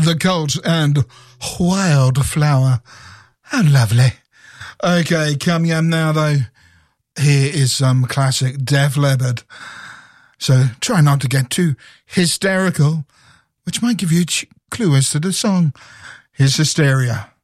The Cult and Wildflower. How lovely. Okay, coming up now though, here is some classic Def Leppard. So try not to get too hysterical, which might give you a clue as to the song. Here's Hysteria.